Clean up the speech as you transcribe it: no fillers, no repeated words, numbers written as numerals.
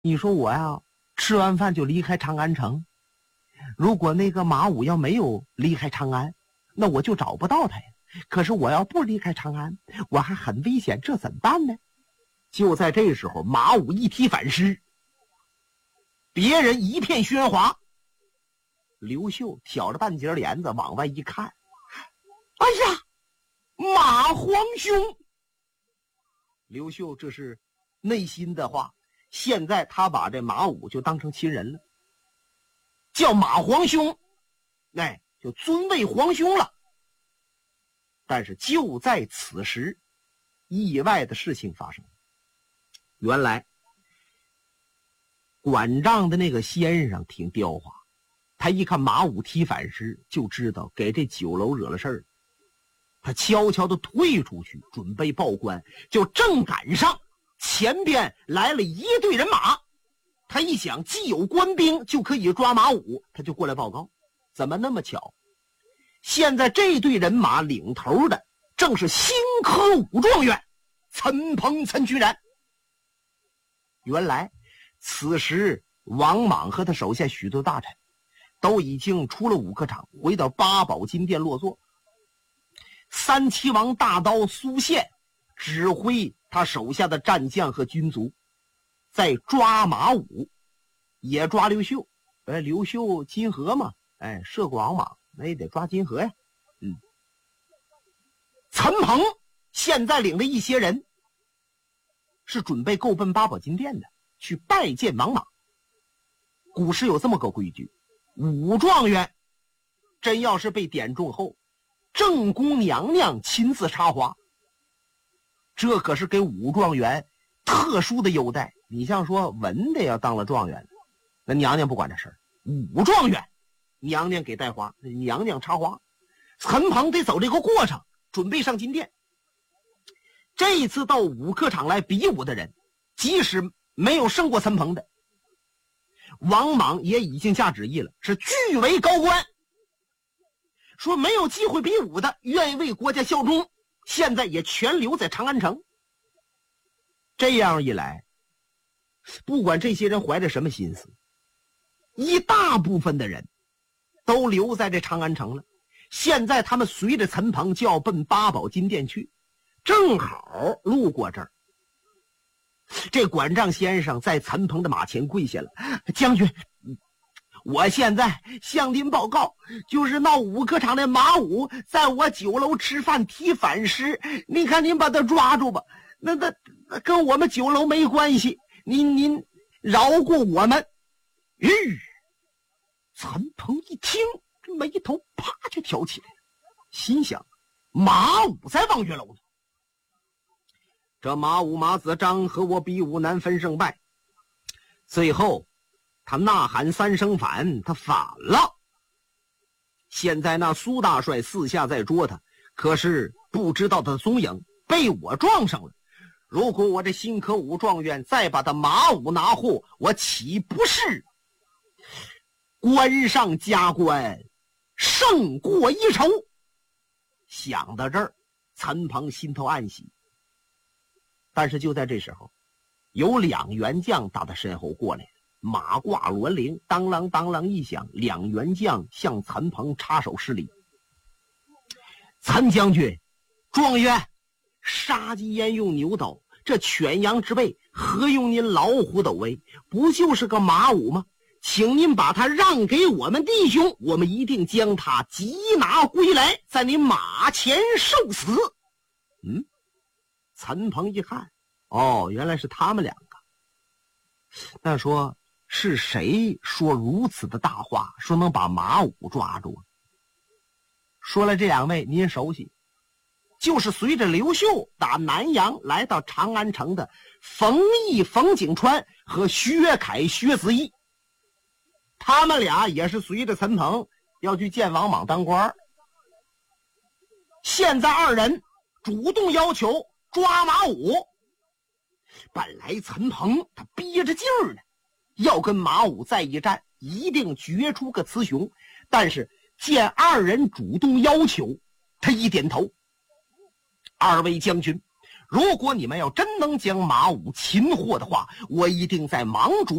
你说我呀，吃完饭就离开长安城，如果那个马武要没有离开长安，那我就找不到他呀。可是我要不离开长安，我还很危险，这怎么办呢？就在这时候，马武一提反诗，别人一片喧哗。刘秀挑着半截帘子往外一看，哎呀，马皇兄！刘秀这是内心的话，现在他把这马武就当成亲人了，叫马皇兄，哎，就尊为皇兄了。但是就在此时，意外的事情发生。原来管账的那个先生挺刁滑，他一看马武提反诗，就知道给这酒楼惹了事儿。他悄悄地退出去，准备报官，就正赶上前边来了一队人马。他一想，既有官兵，就可以抓马武，他就过来报告。怎么那么巧？现在这队人马领头的正是新科武状元岑彭岑君然。原来此时王莽和他手下许多大臣都已经出了武科场，回到八宝金殿落座。三齐王大刀苏宪指挥他手下的战将和军卒在抓马武，也抓刘秀。刘秀金河嘛，射过王莽，那也得抓金河呀。岑彭现在领了一些人，是准备够奔八宝金殿的，去拜见王莽。古时有这么个规矩，武状元真要是被点中后，正宫娘娘亲自插花，这可是给武状元特殊的优待。你像说文的要当了状元，那娘娘不管这事儿，武状元娘娘给带花，娘娘插花。岑彭得走这个过程，准备上金殿。这一次到武科场来比武的人，即使没有胜过岑彭的，王莽也已经下旨意了，是据为高官，说没有机会比武的，愿意为国家效忠，现在也全留在长安城。这样一来，不管这些人怀着什么心思，一大部分的人都留在这长安城了。现在他们随着岑彭就要奔八宝金殿去，正好路过这儿。这管账先生在岑彭的马前跪下了，将军，我现在向您报告，就是闹武科场的马武在我酒楼吃饭提反诗，您看您把他抓住吧，那跟我们酒楼没关系，您饶过我们。岑彭一听，这眉头啪就挑起来了，心想马武在望月楼呢。这马武马子张和我比武难分胜败，最后他呐喊三声反，他反了。现在那苏大帅四下在捉他，可是不知道他的踪影，被我撞上了。如果我这新科武状元再把他马武拿获，我岂不是官上加官，胜过一筹？想到这儿，岑彭心头暗喜。但是就在这时候，有两员将打他身后过来了，马挂銮铃，当啷当啷一响，两员将向岑彭插手施礼。岑将军，状元，杀鸡焉用牛刀，这犬羊之辈何用您老虎斗威？不就是个马武吗？请您把他让给我们弟兄，我们一定将他缉拿归来，在您马前受死。岑彭一看，原来是他们两个。那说是谁说如此的大话，说能把马武抓住？说了这两位您熟悉，就是随着刘秀打南阳来到长安城的冯异、冯景川和薛凯、薛子义。他们俩也是随着岑彭要去见王莽当官。现在二人主动要求抓马武。本来岑彭他憋着劲儿呢，要跟马武再一战，一定决出个雌雄。但是见二人主动要求，他一点头：二位将军， 如果你们要真能将马武擒获的话，我一定在莽主